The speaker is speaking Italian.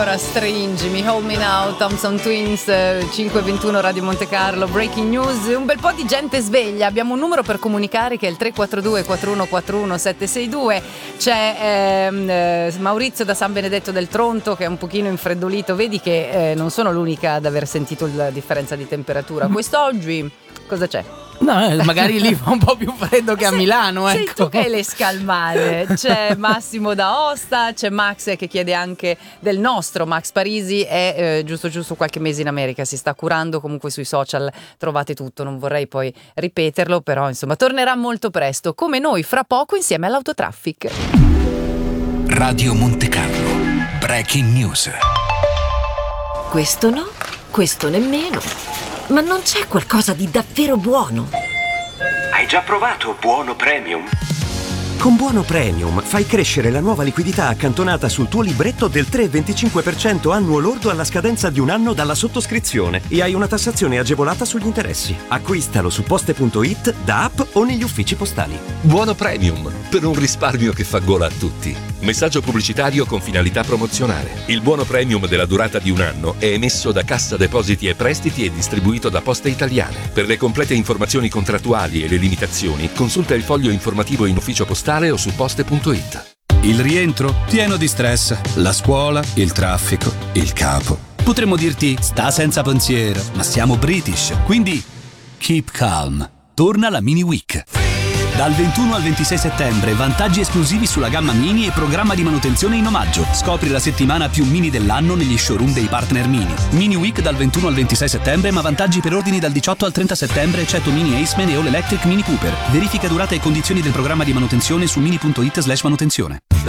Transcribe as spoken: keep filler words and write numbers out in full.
ancora stringimi, Hold Me Now, Thompson Twins, cinque e ventuno Radio Monte Carlo, Breaking News, un bel po' di gente sveglia. Abbiamo un numero per comunicare che è il tre quattro due quattro uno quattro uno sette sei due. C'è ehm, eh, Maurizio da San Benedetto del Tronto che è un pochino infreddolito. Vedi che eh, non sono l'unica ad aver sentito la differenza di temperatura. Quest'oggi cosa c'è? No, eh, magari lì fa un po' più freddo che a Milano, ecco. Sei tu che hai le scalmane. C'è Massimo da Osta, c'è Max che chiede anche del nostro Max Parisi, è eh, giusto giusto qualche mese in America, si sta curando, comunque sui social trovate tutto, non vorrei poi ripeterlo, però insomma tornerà molto presto, come noi fra poco insieme all'Autotraffic. Radio Monte Carlo, Breaking News. Questo no, questo nemmeno. Ma non c'è qualcosa di davvero buono? Hai già provato Buono Premium? Con Buono Premium fai crescere la nuova liquidità accantonata sul tuo libretto del tre virgola venticinque per cento annuo lordo alla scadenza di un anno dalla sottoscrizione e hai una tassazione agevolata sugli interessi. Acquistalo su poste punto it, da app o negli uffici postali. Buono Premium, per un risparmio che fa gola a tutti. Messaggio pubblicitario con finalità promozionale. Il Buono Premium della durata di un anno è emesso da Cassa Depositi e Prestiti e distribuito da Poste Italiane. Per le complete informazioni contrattuali e le limitazioni, consulta il foglio informativo in ufficio postale o su poste punto it. Il rientro pieno di stress, la scuola, il traffico, il capo. Potremmo dirti sta senza pensiero, ma siamo British, quindi keep calm. Torna la Mini Week. Dal ventuno al ventisei settembre, vantaggi esclusivi sulla gamma Mini e programma di manutenzione in omaggio. Scopri la settimana più Mini dell'anno negli showroom dei partner Mini. Mini Week dal ventuno al ventisei settembre, ma vantaggi per ordini dal diciotto al trenta settembre, eccetto Mini Aceman e All Electric Mini Cooper. Verifica durata e condizioni del programma di manutenzione su mini punto it slash manutenzione.